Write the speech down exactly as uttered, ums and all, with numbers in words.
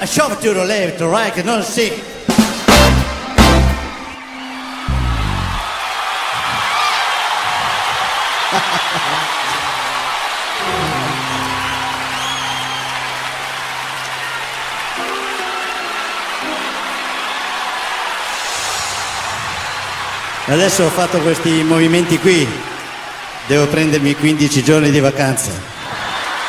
I shove to the left, to right, che non si. Adesso ho fatto questi movimenti qui, devo prendermi quindici giorni di vacanza.